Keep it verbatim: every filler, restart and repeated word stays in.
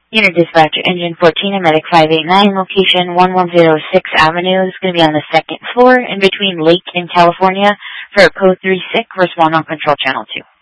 Unit Dispatcher, Engine fourteen and Medic five eight nine, location one one zero six Avenue. It's going to be on the second floor in between Lake and California for a code three six, respond on Control Channel two.